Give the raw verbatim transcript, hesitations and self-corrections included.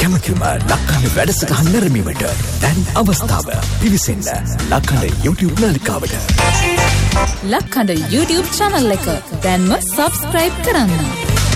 කැමතිම ලක්කඩ වැඩසටහන් නැරඹීමට දැන් අවස්ථාව. පිවිසෙන්න ලක්කඩ YouTube නාලිකාවට. ලක්කඩ YouTube channel එක දැන්ම subscribe කරන්න.